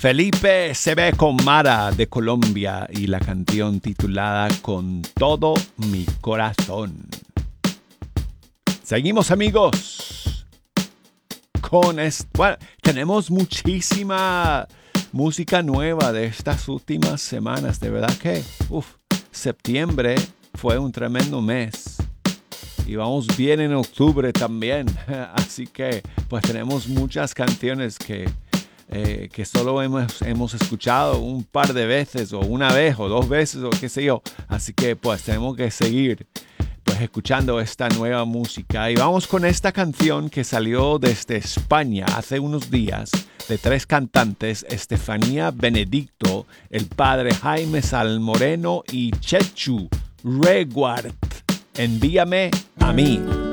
Felipe se ve con Mara de Colombia y la canción titulada Con todo mi corazón. Seguimos, amigos. Bueno, tenemos muchísima música nueva de estas últimas semanas. De verdad que septiembre fue un tremendo mes. Y vamos bien en octubre también. Así que pues tenemos muchas canciones que solo hemos escuchado un par de veces, o una vez, o dos veces, o qué sé yo. Así que pues tenemos que seguir pues escuchando esta nueva música. Y vamos con esta canción que salió desde España hace unos días, de tres cantantes: Estefanía Benedicto, el padre Jaime Salmoreno y Chechu Reguart. Envíame a mí.